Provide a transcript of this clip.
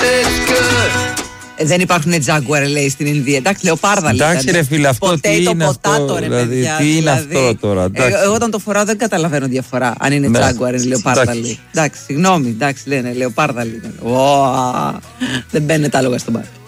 Δεν υπάρχουν τζάγκουαρ, λέει, στην Ινδία. Εντάξει, λεοπάρδα λέει. Εντάξει, ρε φίλε, αυτό τι είναι αυτό. Δηλαδή, τι είναι αυτό τώρα. Εγώ όταν το φοράω δεν καταλαβαίνω διαφορά. Αν είναι τζάγκουαρ, είναι λεοπάρδα λέει. Εντάξει, συγγνώμη, εντάξει, λένε λεοπάρδα λέει. Δεν μπαίνετε άλογα στον μπαρ.